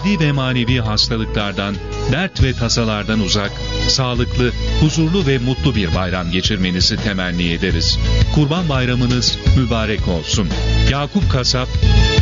maddi ve manevi hastalıklardan, dert ve tasalardan uzak, sağlıklı, huzurlu ve mutlu bir bayram geçirmenizi temenni ederiz. Kurban Bayramınız mübarek olsun. Yakup Kasap,